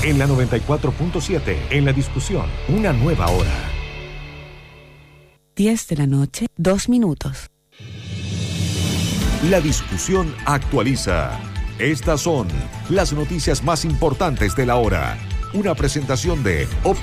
En la 94.7, en la discusión, una nueva hora. 10 de la noche, 2 minutos. La discusión actualiza. Estas son las noticias más importantes de la hora. Una presentación de